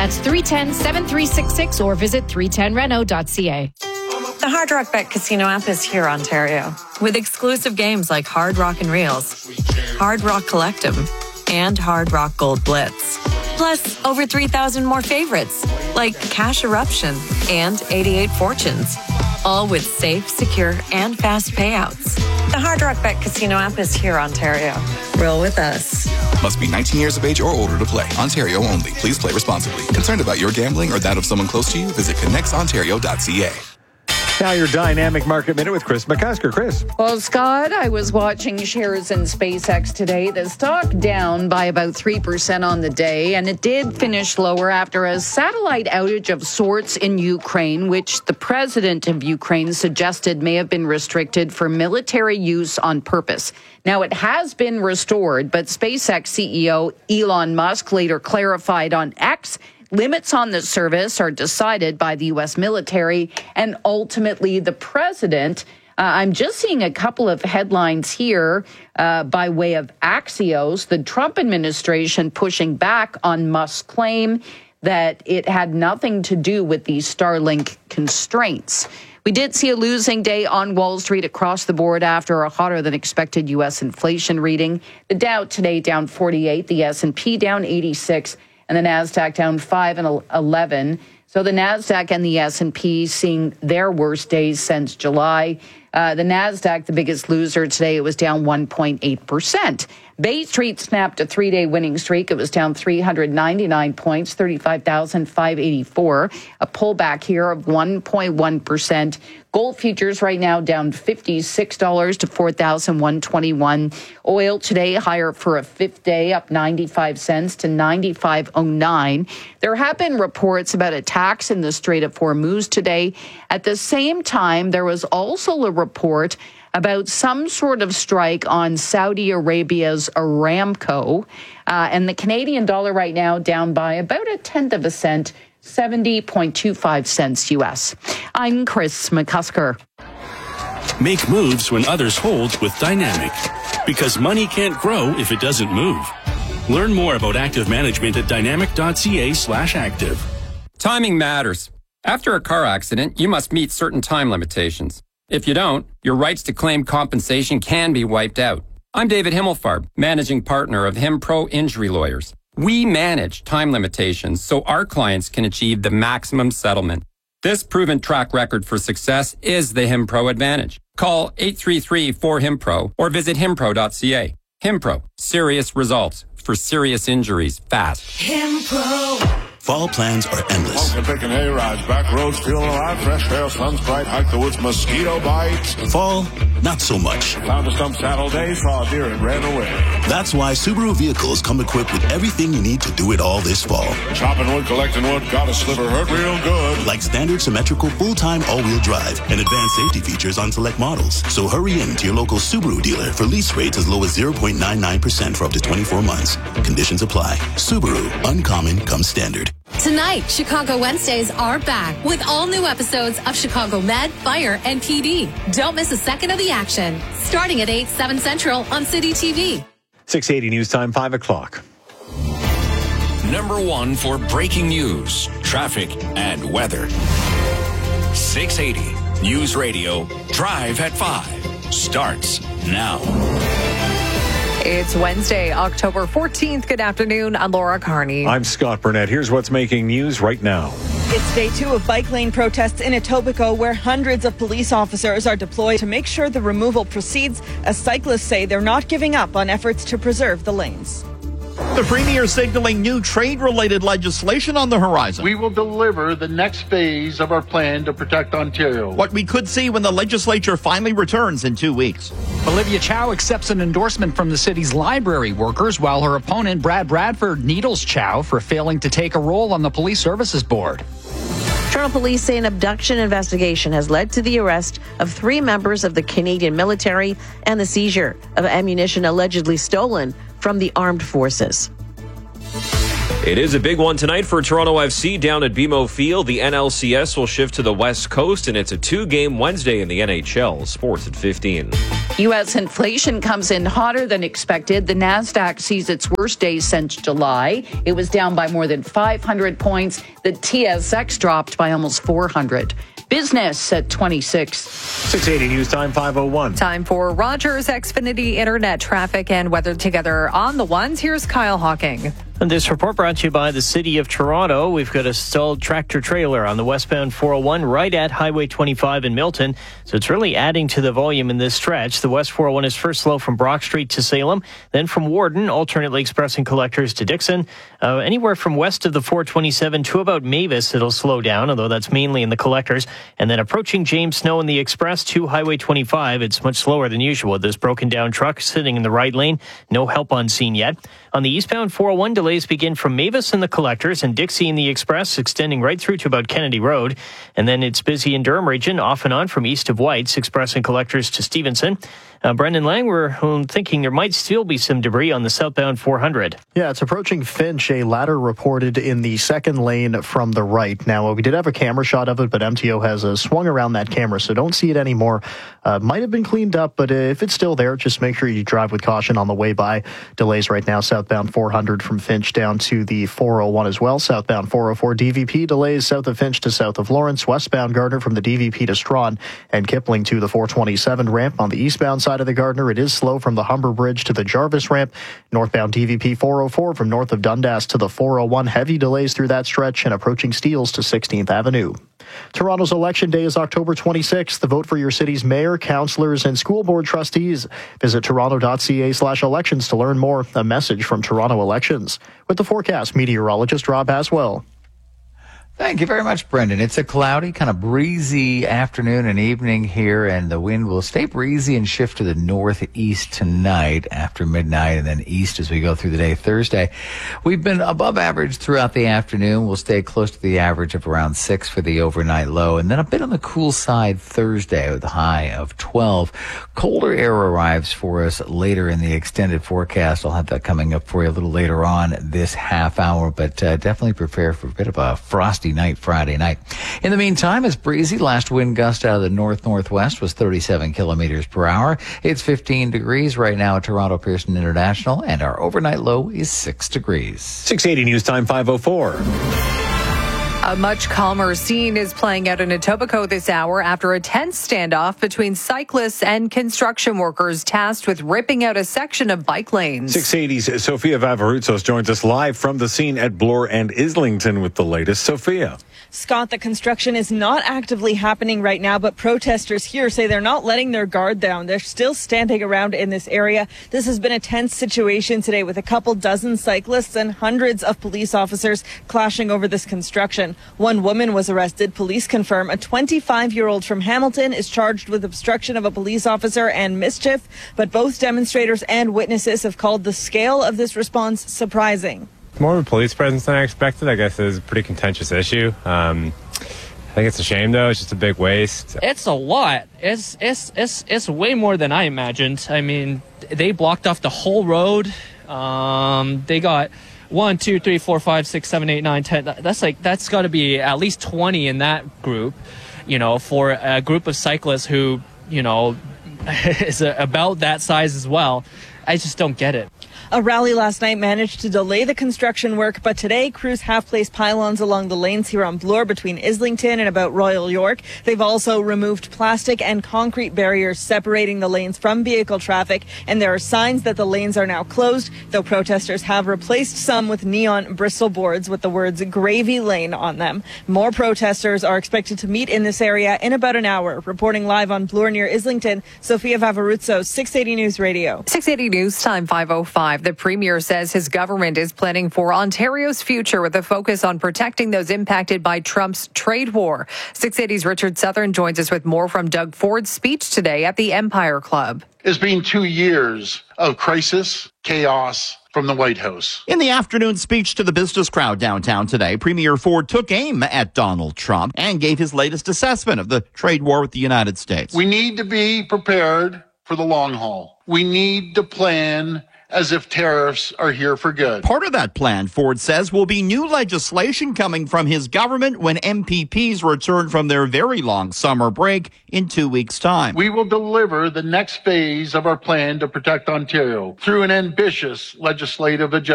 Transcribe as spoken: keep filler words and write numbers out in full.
That's three one zero, seven three six six or visit three ten reno dot c a. The Hard Rock Bet Casino app is here, Ontario, with exclusive games like Hard Rock and Reels, Hard Rock Collective, and Hard Rock Gold Blitz. Plus, over three thousand more favorites, like Cash Eruption and eighty-eight Fortunes, all with safe, secure, and fast payouts. The Hard Rock Bet Casino app is here, Ontario. Roll with us. Must be nineteen years of age or older to play. Ontario only. Please play responsibly. Concerned about your gambling or that of someone close to you? Visit connects ontario dot c a. Now your Dynamic Market Minute with Chris McCusker. Chris. Well, Scott, I was watching shares in SpaceX today. The stock down by about three percent on the day, and it did finish lower after a satellite outage of sorts in Ukraine, which the president of Ukraine suggested may have been restricted for military use on purpose. Now, it has been restored, but SpaceX C E O Elon Musk later clarified on X limits on the service are decided by the U S military and ultimately the president. Uh, I'm just seeing a couple of headlines here uh, by way of Axios. The Trump administration pushing back on Musk's claim that it had nothing to do with these Starlink constraints. We did see a losing day on Wall Street across the board after a hotter than expected U S inflation reading. The Dow today down forty-eight, the S and P down eighty-six, and the NASDAQ down five and eleven. So the NASDAQ and the S and P seeing their worst days since July. Uh, the NASDAQ, the biggest loser today, it was down one point eight percent. Bay Street snapped a three-day winning streak. It was down three hundred ninety-nine points, thirty-five thousand five hundred eighty-four. A pullback here of one point one percent. Gold futures right now down fifty-six dollars to four thousand one hundred twenty-one dollars. Oil today higher for a fifth day, up ninety-five cents to ninety-five oh nine. There have been reports about attacks in the Strait of Hormuz today. At the same time, there was also a report about some sort of strike on Saudi Arabia's Aramco. Uh, and the Canadian dollar right now down by about a tenth of a cent, seventy point two five cents U S. I'm Chris McCusker. Make moves when others hold with Dynamic, because money can't grow if it doesn't move. Learn more about active management at dynamic dot c a slash active. Timing matters. After a car accident, you must meet certain time limitations. If you don't, your rights to claim compensation can be wiped out. I'm David Himmelfarb, managing partner of HimPro Injury Lawyers. We manage time limitations so our clients can achieve the maximum settlement. This proven track record for success is the HimPro advantage. Call eight three three, four, HimPro or visit himpro dot c a. HimPro, serious results for serious injuries fast. HimPro. Fall plans are endless. Walking, picking hay rides, back roads, feeling alive, fresh air, sun's bright, hike the woods, mosquito bites. Fall, not so much. Found a stump Saturday, saw a deer and ran away. That's why Subaru vehicles come equipped with everything you need to do it all this fall. Chopping wood, collecting wood, got a sliver, hurt real good. Like standard symmetrical full-time all-wheel drive and advanced safety features on select models. So hurry in to your local Subaru dealer for lease rates as low as zero point nine nine percent for up to twenty-four months. Conditions apply. Subaru, uncommon comes standard. Tonight, Chicago Wednesdays are back with all new episodes of Chicago Med, Fire, and P D. Don't miss a second of the action. Starting at eight, seven Central on City T V. six eighty News Time, five o'clock. Number one for breaking news, traffic, and weather. six eighty News Radio, Drive at five, starts now. It's Wednesday, October fourteenth. Good afternoon. I'm Laura Carney. I'm Scott Burnett. Here's what's making news right now. It's day two of bike lane protests in Etobicoke, where hundreds of police officers are deployed to make sure the removal proceeds, as cyclists say they're not giving up on efforts to preserve the lanes. The Premier signaling new trade-related legislation on the horizon. We will deliver the next phase of our plan to protect Ontario. What we could see when the legislature finally returns in two weeks. Olivia Chow accepts an endorsement from the city's library workers, while her opponent, Brad Bradford, needles Chow for failing to take a role on the Police Services Board. Toronto police say an abduction investigation has led to the arrest of three members of the Canadian military and the seizure of ammunition allegedly stolen from the armed forces. It is a big one tonight for Toronto F C down at B M O Field. The N L C S will shift to the West Coast, and it's a two-game Wednesday in the N H L. Sports at fifteen. U S inflation comes in hotter than expected. The NASDAQ sees its worst day since July. It was down by more than five hundred points. The T S X dropped by almost four hundred. Business at twenty-six. six eighty News Time five oh one. Time for Rogers Xfinity Internet traffic and weather together on the ones. Here's Kyle Hawking. And this report brought to you by the City of Toronto. We've got a stalled tractor trailer on the westbound four oh one right at Highway twenty-five in Milton. So it's really adding to the volume in this stretch. The West four oh one is first slow from Brock Street to Salem, then from Warden, alternately expressing collectors to Dixon. Uh, anywhere from west of the four twenty-seven to about Mavis, it'll slow down, although that's mainly in the collectors. And then approaching James Snow in the Express to Highway twenty-five, it's much slower than usual. This broken down truck sitting in the right lane. No help on scene yet. On the eastbound four oh one, delays begin from Mavis in the collectors and Dixie in the Express, extending right through to about Kennedy Road. And then it's busy in Durham region, off and on from east of White's, Express and collectors to Stevenson. Uh, Brendan Lang, we're thinking there might still be some debris on the southbound four hundred. Yeah, it's approaching Finch. A ladder reported in the second lane from the right. Now, we did have a camera shot of it, but M T O has uh, swung around that camera, so don't see it anymore. Uh, might have been cleaned up, but uh, if it's still there, just make sure you drive with caution on the way by. Delays right now, southbound four hundred from Finch down to the four oh one as well. Southbound four oh four D V P delays south of Finch to south of Lawrence. Westbound Gardner from the D V P to Strawn and Kipling to the four twenty-seven ramp. On the eastbound side of the Gardner, it is slow from the Humber Bridge to the Jarvis ramp. Northbound D V P four oh four from north of Dundas to the four oh one. Heavy delays through that stretch and approaching Steeles to sixteenth Avenue. Toronto's election day is October twenty-sixth. The vote for your city's mayor, councillors, and school board trustees. Visit toronto.ca slash elections to learn more. A message from Toronto Elections. With the forecast, meteorologist Rob Haswell. Thank you very much, Brendan. It's a cloudy, kind of breezy afternoon and evening here, and the wind will stay breezy and shift to the northeast tonight after midnight, and then east as we go through the day Thursday. We've been above average throughout the afternoon. We'll stay close to the average of around six for the overnight low, and then a bit on the cool side Thursday with a high of twelve. Colder air arrives for us later in the extended forecast. I'll have that coming up for you a little later on this half hour, but uh, definitely prepare for a bit of a frosty night Friday night. In the meantime, it's breezy. Last wind gust out of the north-northwest was thirty-seven kilometers per hour. It's fifteen degrees right now at Toronto Pearson International, and our overnight low is six degrees. six eighty News Time five oh four. A much calmer scene is playing out in Etobicoke this hour after a tense standoff between cyclists and construction workers tasked with ripping out a section of bike lanes. six eighty's Sophia Vavarutsos joins us live from the scene at Bloor and Islington with the latest. Sophia. Scott, the construction is not actively happening right now, but protesters here say they're not letting their guard down. They're still standing around in this area. This has been a tense situation today with a couple dozen cyclists and hundreds of police officers clashing over this construction. One woman was arrested. Police confirm a twenty-five-year-old from Hamilton is charged with obstruction of a police officer and mischief, but both demonstrators and witnesses have called the scale of this response surprising. More of a police presence than I expected. I guess it is a pretty contentious issue. Um, I think it's a shame, though. It's just a big waste. It's a lot. It's it's it's it's way more than I imagined. I mean, they blocked off the whole road. Um, they got one, two, three, four, five, six, seven, eight, nine, ten. That's like that's got to be at least twenty in that group. You know, for a group of cyclists who, you know, is about that size as well. I just don't get it. A rally last night managed to delay the construction work, but today crews have placed pylons along the lanes here on Bloor between Islington and about Royal York. They've also removed plastic and concrete barriers separating the lanes from vehicle traffic, and there are signs that the lanes are now closed, though protesters have replaced some with neon Bristol boards with the words Gravy Lane on them. More protesters are expected to meet in this area in about an hour. Reporting live on Bloor near Islington, Sophia Vavarutsos, six eighty News Radio. six eighty News Time five oh five. The Premier says his government is planning for Ontario's future with a focus on protecting those impacted by Trump's trade war. six eighty's Richard Southern joins us with more from Doug Ford's speech today at the Empire Club. It's been two years of crisis, chaos from the White House. In the afternoon speech to the business crowd downtown today, Premier Ford took aim at Donald Trump and gave his latest assessment of the trade war with the United States. We need to be prepared for the long haul. We need to plan as if tariffs are here for good. Part of that plan, Ford says, will be new legislation coming from his government when M P Ps return from their very long summer break in two weeks' time. We will deliver the next phase of our plan to protect Ontario through an ambitious legislative agenda.